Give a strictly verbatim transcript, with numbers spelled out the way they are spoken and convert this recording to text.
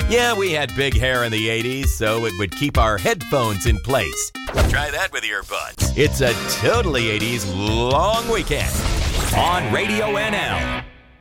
Yeah, we had big hair in the eighties, so it would keep our headphones in place. Try that with earbuds. It's a totally eighties long weekend on Radio N L.